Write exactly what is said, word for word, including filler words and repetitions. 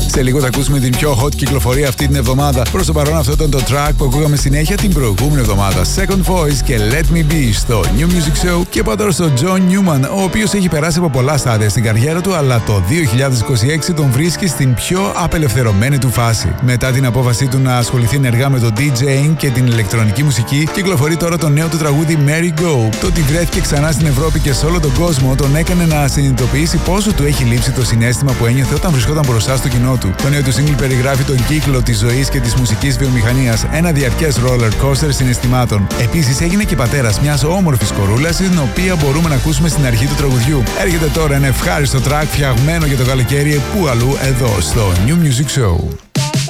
Σε λίγο θα ακούσουμε την πιο hot κυκλοφορία αυτή την εβδομάδα. Προς το παρόν αυτό ήταν το track που ακούγαμε συνέχεια την προηγούμενη εβδομάδα. Second Voice και Let Me Be στο New Music Show. Και πάω τώρα στο John Newman, ο οποίος έχει περάσει από πολλά στάδια στην καριέρα του, αλλά το δύο χιλιάδες είκοσι έξι τον βρίσκει στην πιο απελευθερωμένη του φάση. Μετά την απόφασή του να ασχοληθεί ενεργά με το DJing και την ηλεκτρονική μουσική, κυκλοφορεί τώρα το νέο του τραγούδι Merry Go. Το ότι βρέθηκε ξανά στην Ευρώπη και σε όλο τον κόσμο τον έκανε να συνειδητοποιήσει πόσο του έχει λείψει το συναίσθημα που ένιωθε όταν βρισκόταν μπροστά στο κοινό του. Το νέο του single περιγράφει τον κύκλο της ζωής και της μουσικής βιομηχανίας, ένα διαρκές roller coaster συναισθημάτων. Επίσης έγινε και πατέρας μιας όμορφης κορούλας, την οποία μπορούμε να ακούσουμε στην αρχή του τραγουδιού. Έρχεται τώρα ένα ευχάριστο track φτιαγμένο για το καλοκαίρι, που αλλού εδώ στο New Music Show.